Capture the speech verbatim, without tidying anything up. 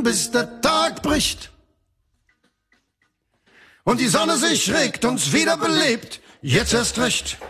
bis der Tag bricht und die Sonne sich regt, uns wieder belebt. Jetzt erst recht.